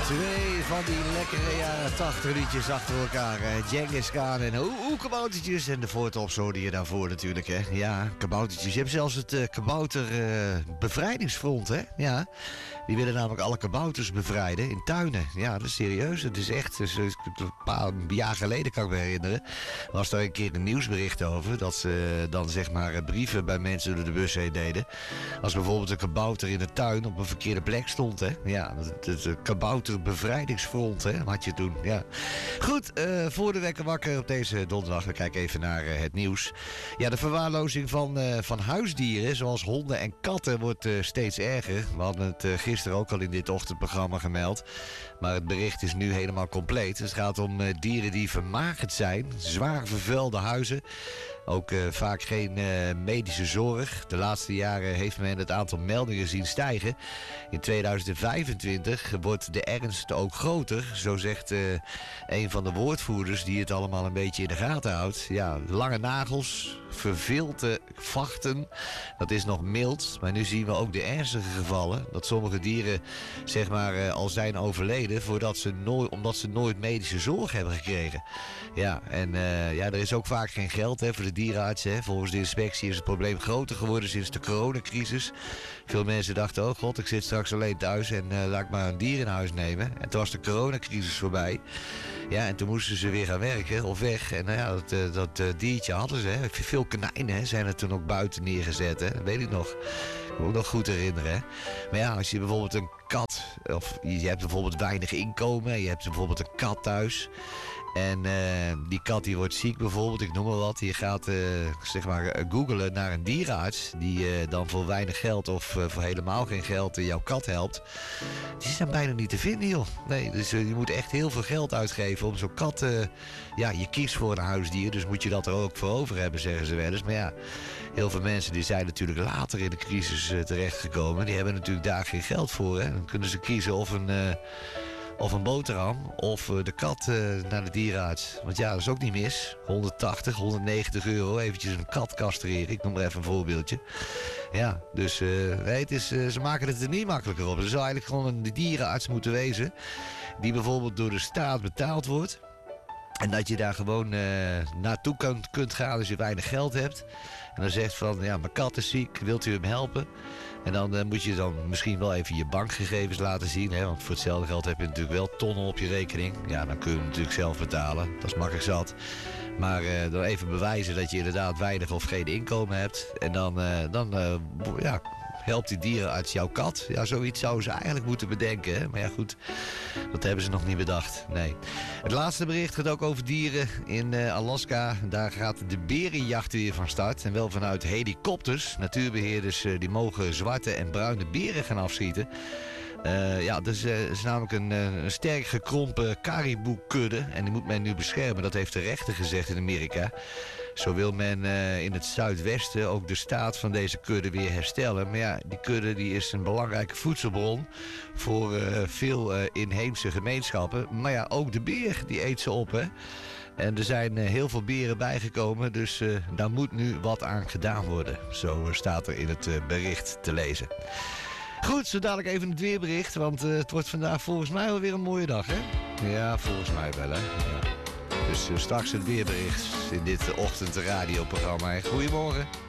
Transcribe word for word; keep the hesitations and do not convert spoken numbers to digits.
Twee van die lekkere jaren tachtig liedjes achter elkaar. Eh, Genghis Khan en Oeh kaboutertjes. En de voortops hoorde je daarvoor natuurlijk, hè. Ja, kaboutertjes. Je hebt zelfs het uh, kabouter uh, bevrijdingsfront, hè. Ja, die willen namelijk alle kabouters bevrijden in tuinen. Ja, dat is serieus. Het is echt, dus, een paar jaar geleden kan ik me herinneren, was daar een keer een nieuwsbericht over. Dat ze dan zeg maar brieven bij mensen door de bus heen deden. Als bijvoorbeeld een kabouter in de tuin op een verkeerde plek stond, hè. Ja, het, het, het kabouterbevrijdingsfront, hè, had je toen. Ja. Goed, uh, voor de wekker wakker op deze donderdag. We kijken even naar uh, het nieuws. Ja, de verwaarlozing van, uh, van huisdieren, zoals honden en katten, wordt uh, steeds erger. We hadden het uh, gisteren ook al in dit ochtendprogramma gemeld. Maar het bericht is nu helemaal compleet. Het gaat om uh, dieren die vermagerd zijn, zwaar vervuilde huizen. Ook uh, vaak geen uh, medische zorg. De laatste jaren heeft men het aantal meldingen zien stijgen. In tweeduizend vijfentwintig wordt de ernst ook groter. Zo zegt uh, een van de woordvoerders die het allemaal een beetje in de gaten houdt. Ja, lange nagels, verveelde vachten, dat is nog mild. Maar nu zien we ook de ernstige gevallen. Dat sommige dieren zeg maar uh, al zijn overleden voordat ze nooit, omdat ze nooit medische zorg hebben gekregen. Ja, en uh, ja, er is ook vaak geen geld hè, voor de dierenartsen. Hè. Volgens de inspectie is het probleem groter geworden sinds de coronacrisis. Veel mensen dachten, oh god, ik zit straks alleen thuis en uh, laat ik maar een dier in huis nemen. En toen was de coronacrisis voorbij. Ja, en toen moesten ze weer gaan werken of weg. En nou ja, dat, uh, dat uh, diertje hadden ze. Hè. Veel konijnen hè, zijn er toen ook buiten neergezet. Hè. Dat weet ik nog. Ik kan me ook nog goed herinneren. Hè. Maar ja, als je bijvoorbeeld een kat, of je hebt bijvoorbeeld weinig inkomen, je hebt bijvoorbeeld een kat thuis. En uh, die kat die wordt ziek bijvoorbeeld, ik noem maar wat. Je gaat uh, zeg maar uh, googlen naar een dierenarts die uh, dan voor weinig geld of uh, voor helemaal geen geld uh, jouw kat helpt. Die zijn bijna niet te vinden, joh. Nee, dus uh, je moet echt heel veel geld uitgeven om zo'n kat... Uh, ja, je kiest voor een huisdier, dus moet je dat er ook voor over hebben, zeggen ze wel eens. Maar ja, heel veel mensen die zijn natuurlijk later in de crisis uh, terechtgekomen. Die hebben natuurlijk daar geen geld voor, hè. Dan kunnen ze kiezen of een... Uh, Of een boterham, of uh, de kat uh, naar de dierenarts. Want ja, dat is ook niet mis. honderdtachtig, honderdnegentig euro, eventjes een kat castreren. Ik noem maar even een voorbeeldje. Ja, dus uh, nee, het is, uh, ze maken het er niet makkelijker op. Er zou eigenlijk gewoon een dierenarts moeten wezen, die bijvoorbeeld door de staat betaald wordt. En dat je daar gewoon uh, naartoe kunt, kunt gaan als je weinig geld hebt. En dan zegt van, ja, mijn kat is ziek, wilt u hem helpen? En dan uh, moet je dan misschien wel even je bankgegevens laten zien. Hè? Want voor hetzelfde geld heb je natuurlijk wel tonnen op je rekening. Ja, dan kun je hem natuurlijk zelf betalen. Dat is makkelijk zat. Maar uh, dan even bewijzen dat je inderdaad weinig of geen inkomen hebt. En dan, uh, dan uh, ja, helpt die dierenarts jouw kat. Ja, zoiets zouden ze eigenlijk moeten bedenken. Hè? Maar ja, goed, dat hebben ze nog niet bedacht. Nee. Het laatste bericht gaat ook over dieren in uh, Alaska. Daar gaat de berenjacht weer van start. En wel vanuit helikopters. Natuurbeheerders uh, die mogen zwarte en bruine beren gaan afschieten. Uh, ja, dat is, uh, is namelijk een, uh, een sterk gekrompen caribou-kudde. En die moet men nu beschermen. Dat heeft de rechter gezegd in Amerika. Zo wil men uh, in het zuidwesten ook de staat van deze kudde weer herstellen. Maar ja, die kudde die is een belangrijke voedselbron voor uh, veel uh, inheemse gemeenschappen. Maar ja, ook de beer die eet ze op, hè. En er zijn uh, heel veel beren bijgekomen, dus uh, daar moet nu wat aan gedaan worden. Zo uh, staat er in het uh, bericht te lezen. Goed, zo dadelijk even het weerbericht, want uh, het wordt vandaag volgens mij wel weer een mooie dag, hè? Ja, volgens mij wel, hè? Ja. Dus uh, straks het weerbericht in dit ochtendradioprogramma. Goedemorgen.